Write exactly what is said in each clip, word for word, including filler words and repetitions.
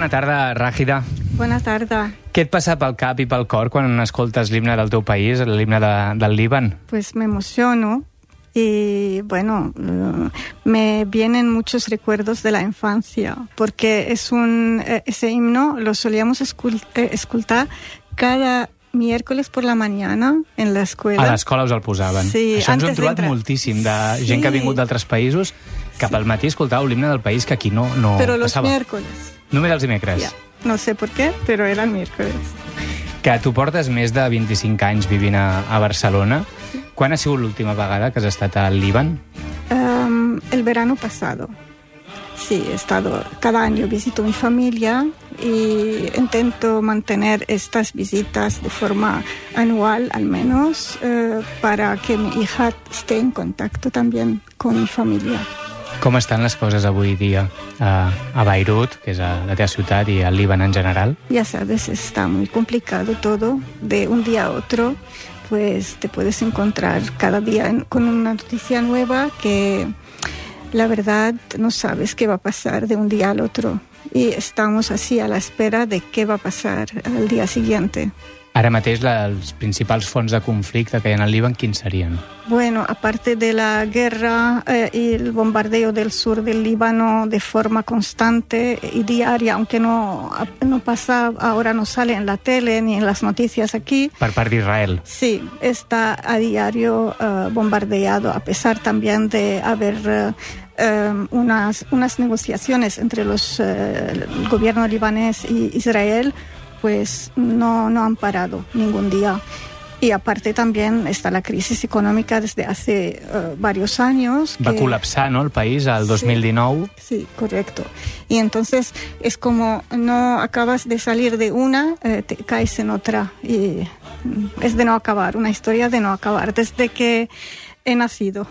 Bona tarda, Ràgida. Bona tarda. Què et passa pel cap i pel cor quan escoltes l'himne del teu país, l'himne de, del Líban? Pues me emociono y, bueno, me vienen muchos recuerdos de la infancia, porque es un, ese himno lo solíamos escoltar cada miércoles por la mañana en la escuela. A l'escola us el posaven. Sí, Això ens ho hem trobat moltíssim, de sí. gent que ha vingut d'altres països, que pel matí escoltàveu l'himne del país que aquí no, no Pero los passava. miércoles. Només els dimecres. Yeah. No sé por qué, pero eran miércoles. Que tu portes més de vint-i-cinc anys vivint a, a Barcelona. Sí. Quan ha sigut l'última vegada que has estat al Líban? Um, el verano pasado. Sí, he estado, cada año visito mi familia y intento mantener estas visitas de forma anual al menos eh, para que mi hija esté en contacto también con mi familia. Com estan les coses avui dia a, a Beirut, que és a la teva ciutat, i al Líban en general? Ya sabes, está muy complicado todo. De un día a otro, pues te puedes encontrar cada día en, con una noticia nueva que la verdad no sabes qué va a pasar de un día al otro. Y estamos así a la espera de qué va a pasar al día siguiente. Ara mateix la, els principals fonts de conflicte que hi ha al Líban, quins serien? Bueno, aparte de la guerra eh, y el bombardeo del sur del Líbano de forma constante y diaria, aunque no, no pasa, ahora no sale en la tele ni en las noticias aquí. Per part d'Israel. Sí, está a diario uh, bombardeado, a pesar también de haber uh, um, unas, unas negociaciones entre los, uh, el gobierno libanés y Israel, pues no, no han parado ningún día. Y aparte también está la crisis económica desde hace uh, varios años. Va que... col·lapsar, no?, el país al dos mil dinou. Sí, sí, correcto. Y entonces es como no acabas de salir de una, eh, te caes en otra. Y es de no acabar, una historia de no acabar, desde que he nacido.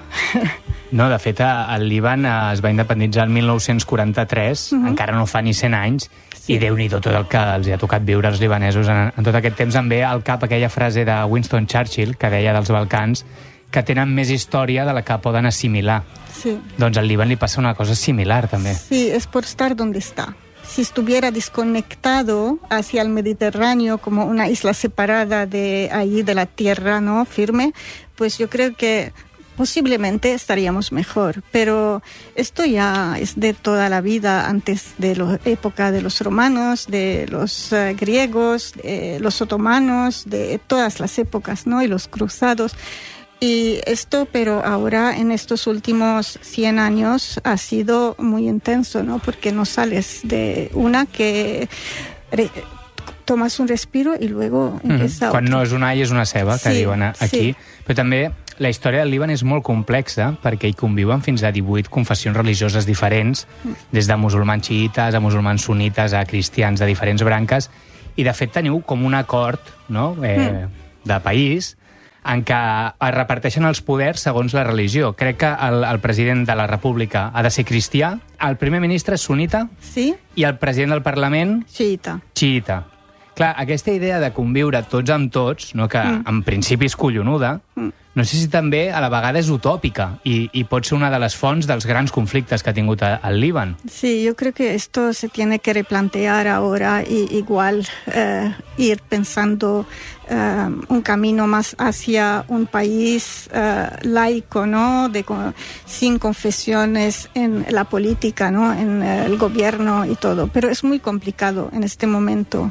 No, de fet, al Líban es va independitzar el mil nou-cents quaranta-tres, uh-huh. encara no fa ni cent anys, sí. I Déu-n'hi-do tot el que els ha tocat viure als libanesos. En, en tot aquest temps em ve al cap aquella frase de Winston Churchill, que deia dels Balcans, que tenen més història de la que poden assimilar. Sí. Doncs al Líban li passa una cosa similar, també. Sí, es por estar donde está. Si estuviera desconectado hacia el Mediterráneo como una isla separada de allí, de la tierra, ¿no?, firme, pues yo creo que posiblemente estaríamos mejor, pero esto ya es de toda la vida, antes de la época de los romanos, de los uh, griegos, de los otomanos, de todas las épocas, ¿no?, y los cruzados. Y esto, pero ahora en estos últimos cien años ha sido muy intenso, ¿no?, porque no sales de una que re, tomas un respiro y luego empieza mm-hmm. Quan otro. no és un all és una ceba, que sí, diuen aquí. Sí. Però també la història del Líban és molt complexa perquè hi conviuen fins a divuit confessions religioses diferents, des de musulmans xiïtes a musulmans sunites a cristians de diferents branques, i de fet teniu com un acord, no?, eh, mm. de país en què es reparteixen els poders segons la religió. Crec que el, el president de la República ha de ser cristià, el primer ministre és sunita, sí, i el president del Parlament xiïta. xiïta. Clar, aquesta idea de conviure tots amb tots, no, que mm. en principi és collonuda, mm. no sé si també a la vegada és utòpica i, i pot ser una de les fonts dels grans conflictes que ha tingut al Líban. Sí, yo creo que esto se tiene que replantear ahora y igual eh, ir pensando eh, un camino más hacia un país eh, laico, ¿no?, de, sin confesiones en la política, ¿no?, en el gobierno y todo. Pero es muy complicado en este momento.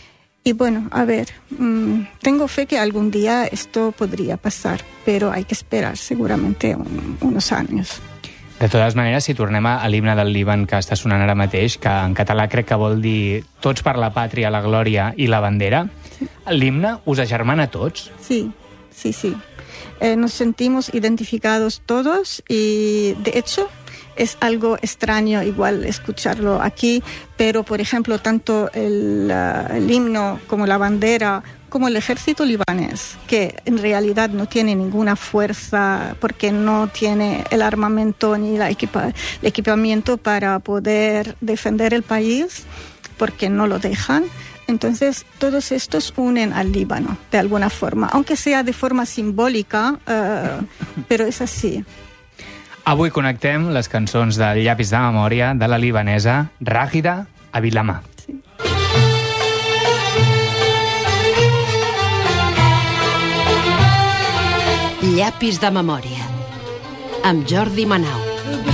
Y bueno, a ver, mmm, tengo fe que algún día esto podría pasar, pero hay que esperar seguramente un, unos años. De totes maneres, si tornem a l'himne del Líban que està sonant ara mateix, que en català crec que vol dir tots per la pàtria, la glòria i la bandera, sí. L'himne us agermana a tots? Sí, sí, sí. Eh, nos sentimos identificados todos y, de hecho, es algo extraño igual escucharlo aquí, pero por ejemplo tanto el, uh, el himno como la bandera como el ejército libanés, que en realidad no tiene ninguna fuerza porque no tiene el armamento ni la equipa, el equipamiento para poder defender el país, porque no lo dejan. Entonces, todos estos unen al Líbano, de alguna forma, aunque sea de forma simbòlica, uh, però és així. Avui connectem les cançons del Llapis de Memòria de la libanesa Ràgida Abilama. Sí. Llapis de memòria, amb Jordi Manau.